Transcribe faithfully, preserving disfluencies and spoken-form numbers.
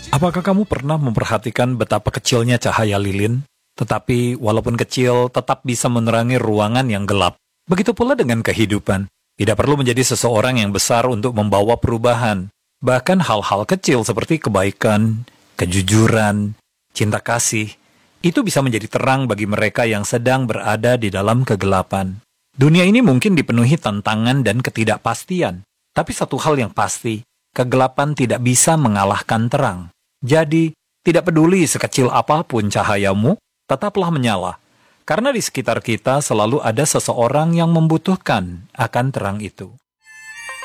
Apakah kamu pernah memperhatikan betapa kecilnya cahaya lilin, tetapi walaupun kecil tetap bisa menerangi ruangan yang gelap? Begitu pula dengan kehidupan. Tidak perlu menjadi seseorang yang besar untuk membawa perubahan. Bahkan hal-hal kecil seperti kebaikan, kejujuran, cinta kasih, itu bisa menjadi terang bagi mereka yang sedang berada di dalam kegelapan. Dunia ini mungkin dipenuhi tantangan dan ketidakpastian. Tapi satu hal yang pasti, kegelapan tidak bisa mengalahkan terang. Jadi, tidak peduli sekecil apapun cahayamu, tetaplah menyala. Karena di sekitar kita selalu ada seseorang yang membutuhkan akan terang itu.